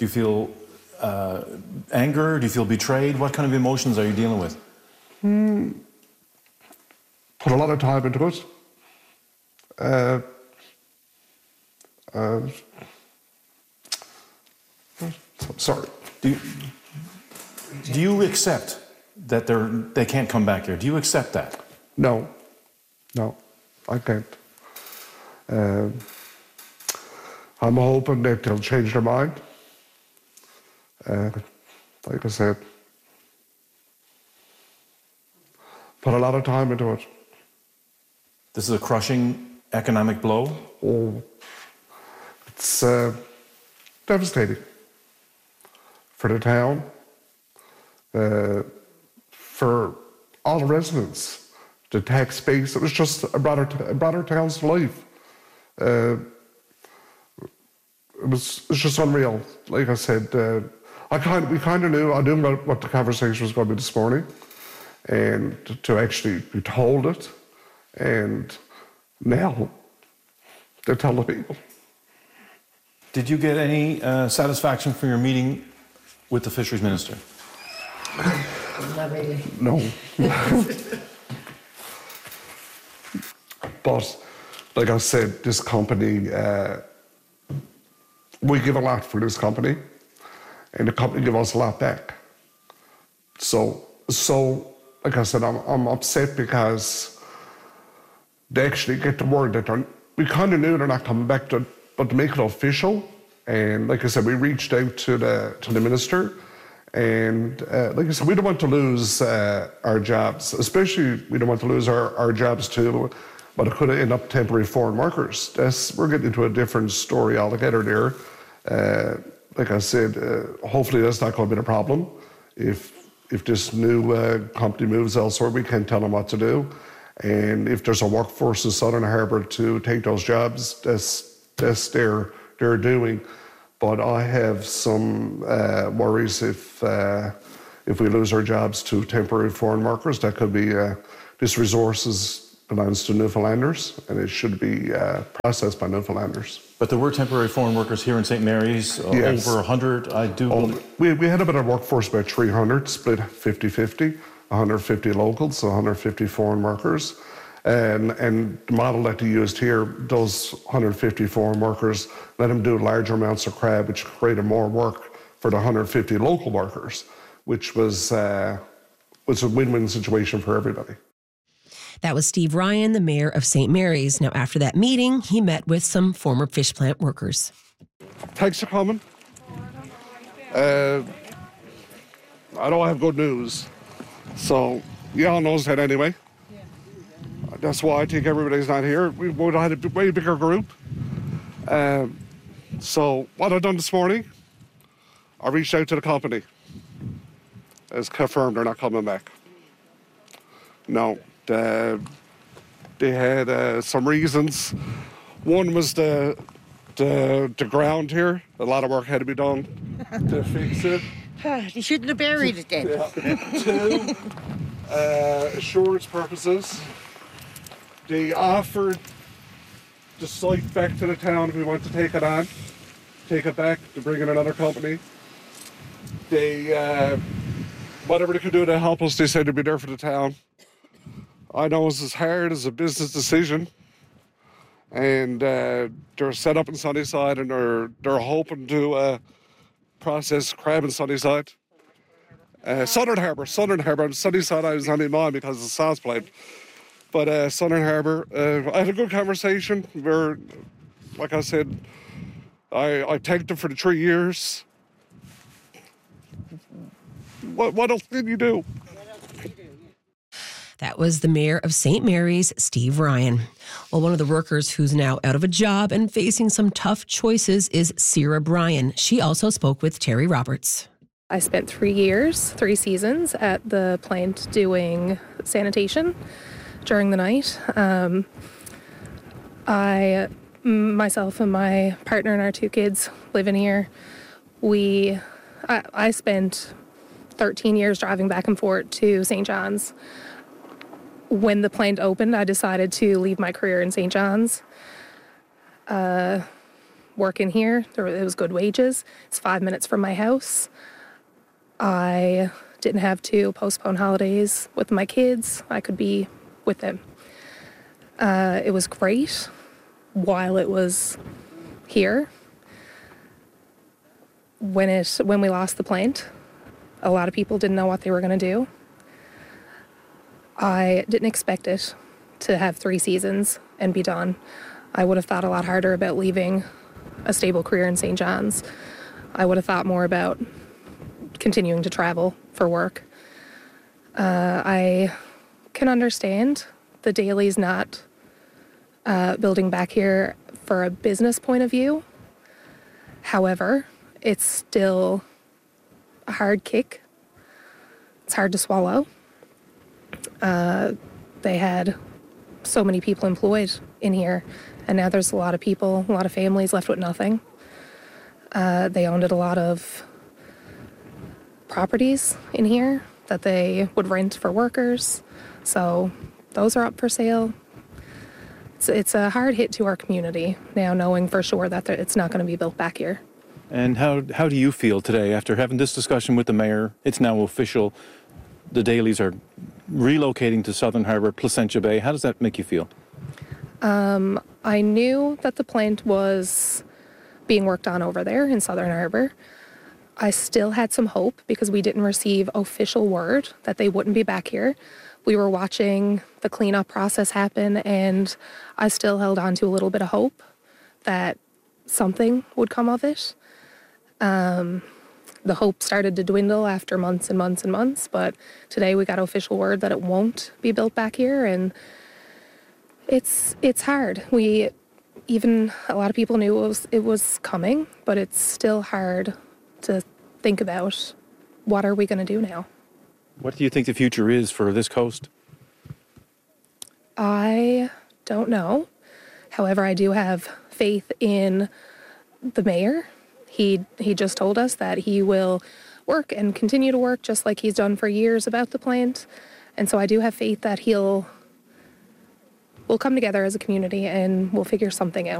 Do you feel anger? Do you feel betrayed? What kind of emotions are you dealing with? Put a lot of time into it. Sorry. Do you accept that they can't come back here? Do you accept that? No, I can't. I'm hoping that they'll change their mind. Like I said, put a lot of time into it. This is a crushing economic blow? Oh, it's devastating for the town, for all the residents, the tax base. It was just a broader town's to life. It's just unreal. Like I said, we kind of knew. I knew what the conversation was going to be this morning, and to actually be told it, and now they're telling people. Did you get any satisfaction from your meeting with the fisheries minister? Not really. No. But, like I said, this company, we give a lot for this company, and the company give us a lot back. So like I said, I'm upset because they actually get the word that we kind of knew they're not coming back, but to make it official. And like I said, we reached out to the minister, and like I said, we don't want to lose our jobs, especially we don't want to lose our jobs too, but it could end up temporary foreign workers. We're getting into a different story altogether there. Like I said, hopefully that's not going to be a problem. If this new company moves elsewhere, we can't tell them what to do. And if there's a workforce in Southern Harbour to take those jobs, that's their doing. But I have some worries if we lose our jobs to temporary foreign workers. That could be this resources belongs to Newfoundlanders, and it should be processed by Newfoundlanders. But there were temporary foreign workers here in St. Mary's, yes. Over 100, I do believe. We had a bit of workforce, about 300, split 50-50, 150 locals, 150 foreign workers. And the model that they used here, those 150 foreign workers, let them do larger amounts of crab, which created more work for the 150 local workers, which was a win-win situation for everybody. That was Steve Ryan, the mayor of St. Mary's. Now, after that meeting, he met with some former fish plant workers. Thanks for coming. I don't have good news. So, you all knows that anyway. That's why I think everybody's not here. We would have had a way bigger group. So, what I've done this morning, I reached out to the company. It's confirmed they're not coming back. No. They had some reasons. One was the ground here. A lot of work had to be done to fix it. You shouldn't have buried it then. Yeah. 2, assurance purposes. They offered the site back to the town if we want to take it on. Take it back to bring in another company. They, whatever they could do to help us, they said they'd be there for the town. I know it's as hard as a business decision, and they're set up in Sunnyside, and they're hoping to process crab in Sunnyside. Southern Harbour, and Sunnyside I was on my mind because of the South plant. But Southern Harbour, I had a good conversation where, like I said, I thanked them for the 3 years. What else can you do? That was the mayor of St. Mary's, Steve Ryan. Well, one of the workers who's now out of a job and facing some tough choices is Ciara Bryan. She also spoke with Terry Roberts. I spent 3 seasons at the plant doing sanitation during the night. Myself and my partner and our 2 kids live in here. I spent 13 years driving back and forth to St. John's. When the plant opened, I decided to leave my career in St. John's. work in here. It was good wages. It's 5 minutes from my house. I didn't have to postpone holidays with my kids. I could be with them. It was great while it was here. When we lost the plant, a lot of people didn't know what they were going to do. I didn't expect it to have 3 seasons and be done. I would have thought a lot harder about leaving a stable career in St. John's. I would have thought more about continuing to travel for work. I can understand the Dailies not building back here for a business point of view. However, it's still a hard kick. It's hard to swallow. They had so many people employed in here, and now there's a lot of families left with nothing. They owned a lot of properties in here that they would rent for workers, so those are up for sale. It's a hard hit to our community now, knowing for sure that it's not going to be built back here. And how do you feel today after having this discussion with the mayor? It's now official. The Dailies are relocating to Southern Harbour, Placentia Bay. How does that make you feel? I knew that the plant was being worked on over there in Southern Harbour. I still had some hope because we didn't receive official word that they wouldn't be back here. We were watching the cleanup process happen, and I still held on to a little bit of hope that something would come of it. The hope started to dwindle after months and months and months, but today we got official word that it won't be built back here, and it's hard. A lot of people knew it was coming, but it's still hard to think about what are we going to do now. What do you think the future is for this coast? I don't know. However, I do have faith in the mayor. He just told us that he will work and continue to work just like he's done for years about the plant. And so I do have faith that we'll come together as a community and we'll figure something out.